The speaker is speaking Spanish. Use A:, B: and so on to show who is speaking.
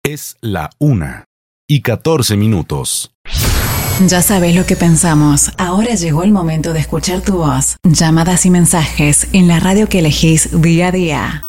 A: Es la 1:14.
B: Ya sabes lo que pensamos. Ahora llegó el momento de escuchar tu voz. Llamadas y mensajes en la radio que elegís día a día.